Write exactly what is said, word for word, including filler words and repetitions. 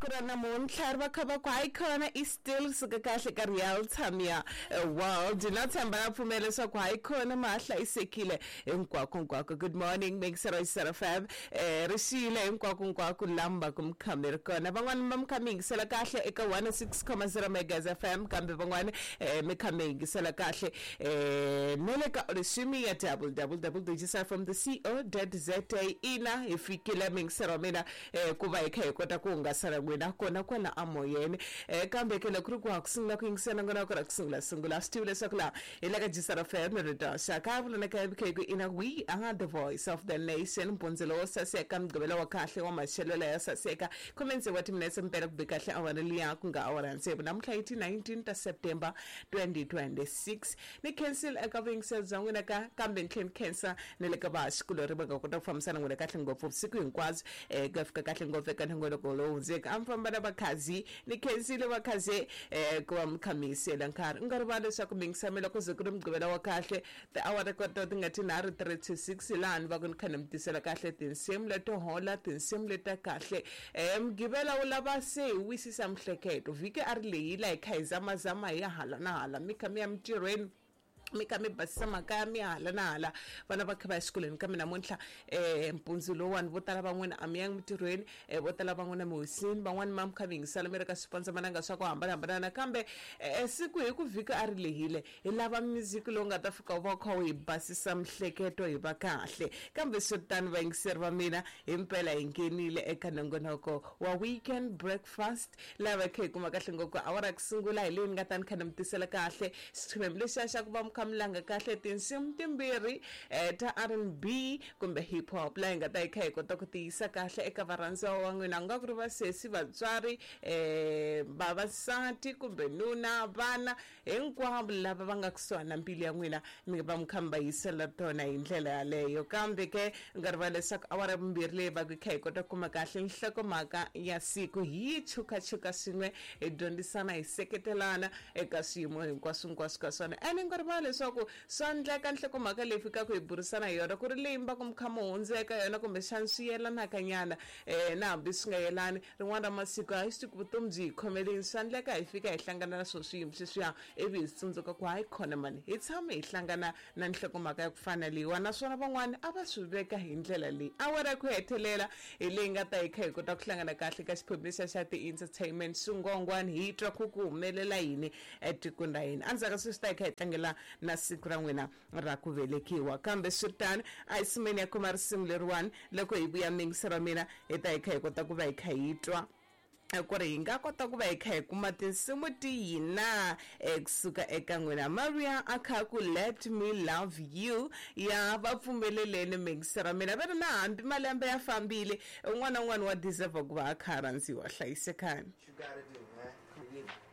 kurana namuntlha va kha va ku hayi khona i still suka kahle ka real time ya world ndinathemba na pfumela leswaku hayi khona ma hlayisekile hinkwako hinkwako. Good morning Mixer F M eh rishile hinkwako hinkwako lamba kumkhameri kona van'wana va mkhamingisela kahle eka one oh six point zero megas F M kambe van'wana eh mikhamingisela kahle eh nele ka rishimi ya w w w dot from the co dot za ina ifikile Mixer mina eh kuva ikha ikota ku ngasala ngwena kona kona amoyeni eh kambe ke la kuri ku kusungula ku ingisana ngona ku kusungula sungula stule sakula ilaka jisara FM rida shaka vula ka ke ina we are the voice of the nation mponzelo saseka mgobela wa kahle wa mashelelo ya saseka comments wathi mina sempela kubikahle awaneli yakho nga awaranse namhla ithi nineteen September twenty twenty-six ni cancel akaving sezangwena ka kambe nhleni cancer neleka ba xikulo riba ka kota kufambisana ngone kahle ngopfu siku hinkwazo eh kafika kahle ngopfu eka ngolo golo unzeka amfamba nabakhazi ni cancel bakhaze eh kuba mkhamisela nkhari ngaribale swa ku mingisamela ku zikuri mgqibela wa kahle the hour record tingathi nari three to six lani va ku nikhana mtisela kahle tinsimu leto hola tinsimu leta kahle eh mgibela ulava se wisisa mhleketo vike ari leyila ekhayizama zama ya hala na hala mikami ya mtirweni mika mi basisa makaya mi hala na hala vana va kha va exikolweni ka mina namuntlha eh mpunzulo wani vo tala van'wana a mi yangi mitirhweni eh vo tala van'wana mihosini van'wana ma mkhavingisala mi ri ka swiponsor mananga swa ku hambanahambana kambe eh siku hi ku vika a ri lehile hi lava music lowu nga ta fika wu va kha wu hi basisa mihleketo hi va kahle kambe swo tani vayingiseri va mina hi mpela hi ngenile eka nongonoko wa weekend breakfast lava kha hi kuma kahle ngoko awara ku sungula hi leyi ni nga ta ni kha ni mi tisela kahle xiphemu lexiya xa ku va kamlanga kahle tinsimu timbirhi eh ta R and B kumbe hip hop la nga ta ikha hi kota ku tiyisa kahle eka varhandziwa wa n'wina nga ku ri vasesi vatswari eh vavasati kumbe nuna vana hinkwavo lava va nga kusuhana na mbilu ya n'wina mi va mukhamba yisela tona hi ndlela yaleyo kambe ke nga rivala leswaku awara vumbirhi leyi va ku ikha hi kota kuma kahle nhlokomhaka ya siku hi chukachuka swin'we hi dyondzisana hi seketelana eka swiyimo hinkwaswo hinkwaswo ka swona ene nga rivala leswaku swa ndleka nhlokomhaka leyi fikaka hi burisana hi yona ku ri leyi mba ku mukhama hundzeka yona kumbe xana swi yelanaka nyana eh na hambi swi nga yelani rin'wana ra masiku hayi swi ku vutomi byi hi khomeleni swa ndleka hi fika hi hlangana na swo swiyimo sweswiya ivi hi tsundzuka ku hayi khona mani hi tshame hi hlangana na nhlokomhaka ya ku fana leyiwa naswona van'wana a va swi veka hi ndlela leyi awara ku hetelela hi leyi nga ta hi kha hi kota ku hlangana kahle ka xiphemu lexiya xa ti-entertainment swingongwani hi twa ku ku humelela yini etikweni ra hina endzhaku ka sweswi ta hi kha hi tlangela na siku ra n'wina ra ku velekiwa kambe switani a hi simeni ya kuma risimu leriwani loko hi vuya mingisero mina hi ta hi kha hi kota ku va hi kha hi twa ku ri hi nga kota ku va hi kha hi kuma tinsimu tihina kusuka eka n'wina Maria a kha ku let me love you ya va pfumeleleni mingisero mina va ri na hambi malembe ya fambile un'wana na un'wana wa deserve ku va a kha rhandziwa hlayisekani.